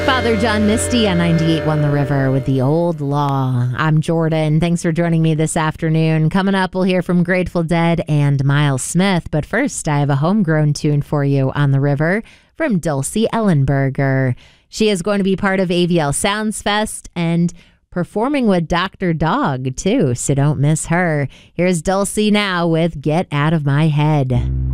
Father John Misty on 98.1 The River with The Old Law. I'm Jordan. Thanks for joining me this afternoon. Coming up, we'll hear from Grateful Dead and Miles Smith. But first, I have a homegrown tune for you on The River from Dulcie Ellenberger. She is going to be part of AVL Sounds Fest and performing with Dr. Dog, too, so don't miss her. Here's Dulcie now with Get Out of My Head.